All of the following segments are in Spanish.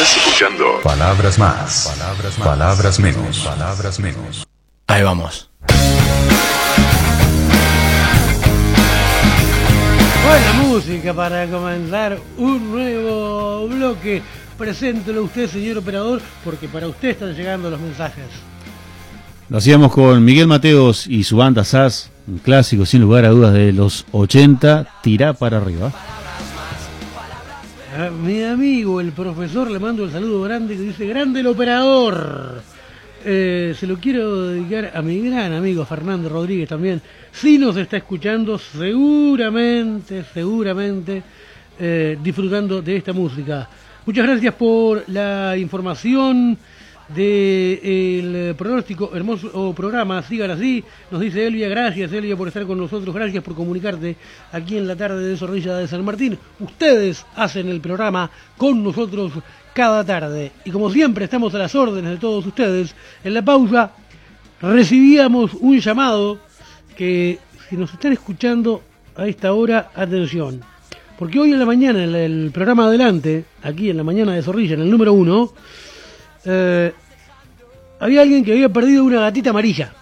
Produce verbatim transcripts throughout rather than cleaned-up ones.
Estás escuchando Palabras Más, Palabras Más, Palabras Menos, Palabras Menos. Ahí vamos. Buena música para comenzar un nuevo bloque. Preséntelo usted, señor operador, porque para usted están llegando los mensajes. Lo hacíamos con Miguel Mateos y su banda S A S, un clásico sin lugar a dudas de los ochenta, Tirá para arriba. A mi amigo, el profesor, le mando el saludo grande que dice, grande el operador. Eh, se lo quiero dedicar a mi gran amigo Fernando Rodríguez también. Si nos está escuchando, seguramente, seguramente eh, disfrutando de esta música. Muchas gracias por la información del pronóstico, hermoso programa, sigan así, nos dice Elvia. Gracias, Elvia, por estar con nosotros, gracias por comunicarte aquí en la tarde de Zorrilla de San Martín. Ustedes hacen el programa con nosotros cada tarde y como siempre estamos a las órdenes de todos ustedes. En la pausa recibíamos un llamado que, si nos están escuchando a esta hora, atención, porque hoy en la mañana, en el programa Adelante, aquí en la mañana de Zorrilla, en el número uno, Eh, había alguien que había perdido una gatita amarilla.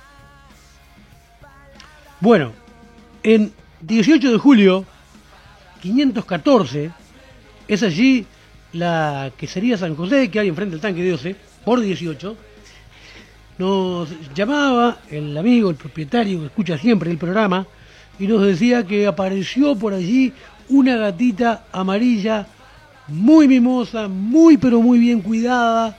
Bueno, en dieciocho de julio, quinientos catorce, es allí la quesería San José, que hay enfrente del tanque de Ose, por dieciocho. Nos llamaba el amigo, el propietario, que escucha siempre el programa, y nos decía que apareció por allí una gatita amarilla muy mimosa, muy pero muy bien cuidada.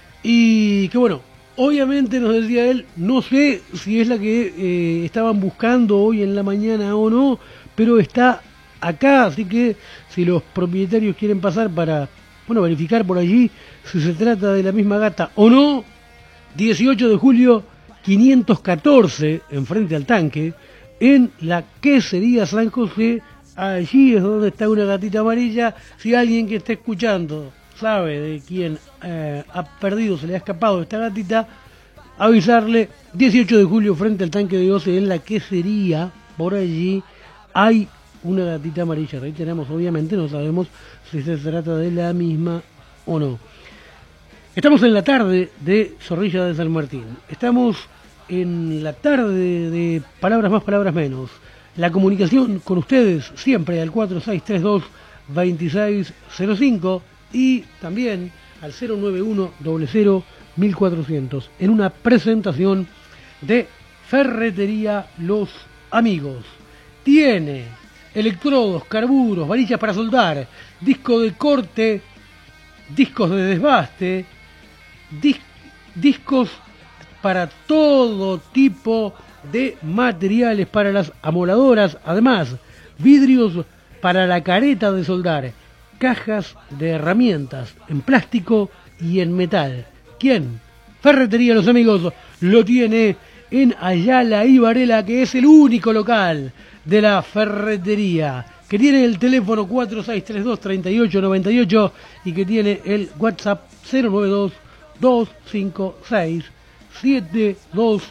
Y que bueno, obviamente nos decía él, no sé si es la que eh, estaban buscando hoy en la mañana o no, pero está acá, así que si los propietarios quieren pasar para, bueno, verificar por allí si se trata de la misma gata o no, dieciocho de julio, quinientos catorce, enfrente al tanque, en la quesería San José, allí es donde está una gatita amarilla. Si alguien que esté escuchando sabe de quién eh, ha perdido, se le ha escapado esta gatita, avisarle. Dieciocho de julio, frente al tanque de Ose, en la quesería, por allí hay una gatita amarilla. Ahí tenemos, obviamente, no sabemos si se trata de la misma o no. Estamos en la tarde de Zorrilla de San Martín, estamos en la tarde de Palabras Más, Palabras Menos. La comunicación con ustedes siempre al cuatro seis tres dos, dos seis cero cinco y también al cero nueve uno cero cero mil cuatrocientos, en una presentación de Ferretería Los Amigos. Tiene electrodos, carburos, varillas para soldar, disco de corte, discos de desbaste, dis discos para todo tipo de materiales para las amoladoras, además vidrios para la careta de soldar, cajas de herramientas en plástico y en metal. ¿Quién? Ferretería Los Amigos lo tiene en Ayala y Varela, que es el único local de la ferretería, que tiene el teléfono cuatro seis tres dos, tres ocho nueve ocho y que tiene el WhatsApp cero nueve dos, dos cinco seis, siete dos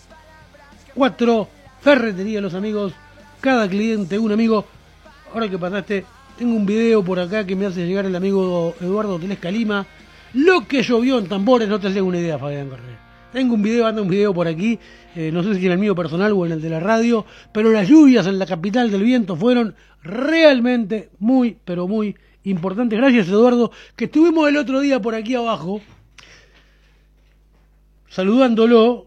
cuatro. Ferretería Los Amigos, cada cliente un amigo. Ahora que pasaste, tengo un video por acá que me hace llegar el amigo Eduardo Telesca Lima. Lo que llovió en Tambores, no te haces una idea, Fabián Correa. Tengo un video, anda un video por aquí, eh, no sé si en el mío personal o en el de la radio, pero las lluvias en la capital del viento fueron realmente muy, pero muy importantes. Gracias, Eduardo, que estuvimos el otro día por aquí abajo, saludándolo,